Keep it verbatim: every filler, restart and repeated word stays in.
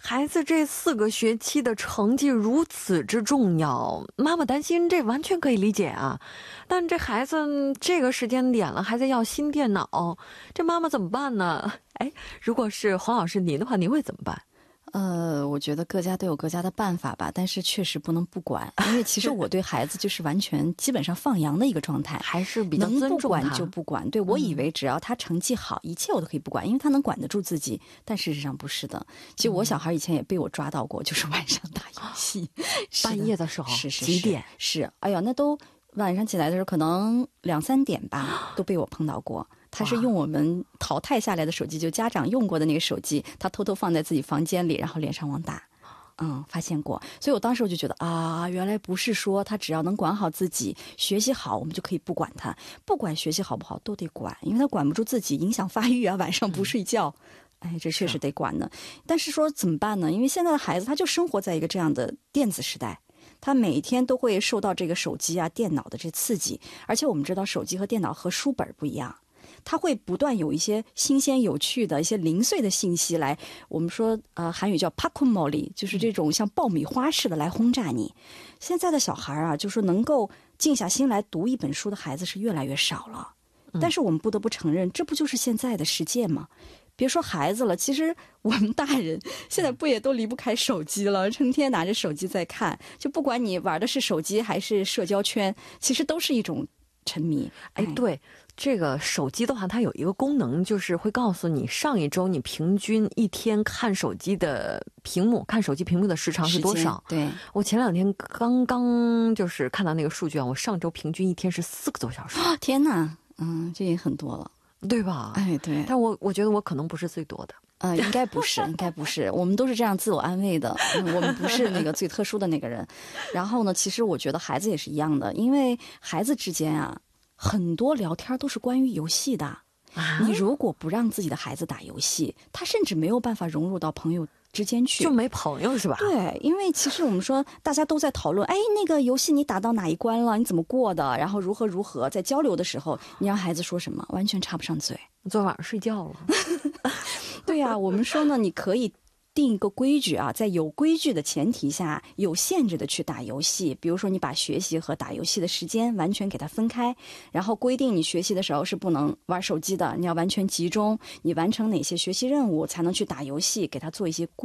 孩子这四个学期的成绩如此之重要，妈妈担心这完全可以理解啊。但这孩子这个时间点了，还在要新电脑，这妈妈怎么办呢？哎，如果是黄老师您的话，您会怎么办？ 呃，我觉得各家都有各家的办法吧，但是确实不能不管，因为其实我对孩子就是完全基本上放羊的一个状态， 还是比较尊重他， 能不管就不管。对，我以为只要他成绩好，嗯、一切我都可以不管，因为他能管得住自己。但事实上不是的。其实我小孩以前也被我抓到过，就是晚上打游戏， 半夜的时候， 是是几点？ 是，哎呀，那都晚上起来的时候，可能两三点吧，都被我碰到过。他是用我们淘汰下来的手机，就家长用过的那个手机，他偷偷放在自己房间里，然后连上网打。嗯，发现过。所以我当时我就觉得啊，原来不是说他只要能管好自己，学习好，我们就可以不管他，不管学习好不好都得管，因为他管不住自己，影响发育啊，晚上不睡觉。嗯、哎，这确实得管的。但是说怎么办呢？因为现在的孩子他就生活在一个这样的电子时代。他每一天都会受到这个手机啊、电脑的这刺激，而且我们知道手机和电脑和书本不一样，它会不断有一些新鲜有趣的一些零碎的信息来，我们说呃韩语叫 pakumoli， 就是这种像爆米花似的来轰炸你。现在的小孩啊，就是能够静下心来读一本书的孩子是越来越少了。但是我们不得不承认，这不就是现在的世界吗？别说孩子了，其实我们大人现在不也都离不开手机了，成天拿着手机在看，就不管你玩的是手机还是社交圈，其实都是一种沉迷。 哎，对，这个手机的话，它有一个功能，就是会告诉你上一周你平均一天看手机的屏幕，看手机屏幕的时长是多少。 对， 我前两天刚刚就是看到那个数据啊，我上周平均一天是四个多小时。 哦、天哪，嗯，这也很多了。 对吧？ 哎，对， 但我我觉得我可能不是最多的， 呃，应该不是，应该不是，我们都是这样自我安慰的，嗯、我们不是那个最特殊的那个人。然后呢，其实我觉得孩子也是一样的，因为孩子之间啊，很多聊天都是关于游戏的。啊、你如果不让自己的孩子打游戏，他甚至没有办法融入到朋友之间去， 就没朋友是吧？ 对，因为其实我们说大家都在讨论，哎，那个游戏你打到哪一关了？你怎么过的？然后如何如何？在交流的时候，你让孩子说什么，完全插不上嘴。 昨晚上睡觉了。 对呀、啊，我们说呢，你可以定一个规矩啊，在有规矩的前提下，有限制的去打游戏。比如说，你把学习和打游戏的时间完全给它分开，然后规定你学习的时候是不能玩手机的，你要完全集中，你完成哪些学习任务才能去打游戏，给它做一些固